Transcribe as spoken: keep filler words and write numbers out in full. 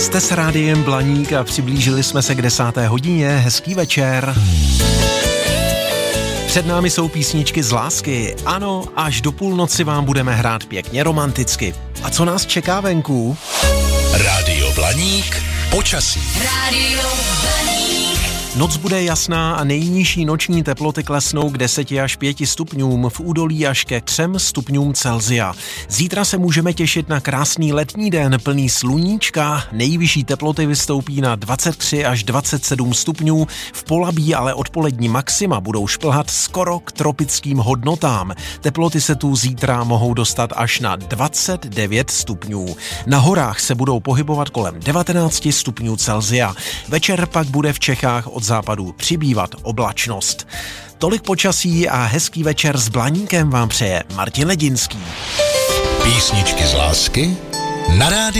Jste s rádiem Blaník a přiblížili jsme se k desáté hodině. Hezký večer. Před námi jsou písničky z lásky. Ano, až do půlnoci vám budeme hrát pěkně romanticky. A co nás čeká venku? Rádio Blaník, počasí. Rádio Blaník. Noc bude jasná a nejnižší noční teploty klesnou k deseti až pěti stupňům, v údolí až ke třem stupňům Celsia. Zítra se můžeme těšit na krásný letní den plný sluníčka, nejvyšší teploty vystoupí na dvacet tři až dvacet sedm stupňů, v Polabí ale odpolední maxima budou šplhat skoro k tropickým hodnotám. Teploty se tu zítra mohou dostat až na dvacet devět stupňů. Na horách se budou pohybovat kolem devatenáct stupňů Celsia. Večer pak bude v Čechách od západu přibývat oblačnost. Tolik počasí a hezký večer s Blaníkem vám přeje Martin Ledinský. Písničky z lásky na rádiu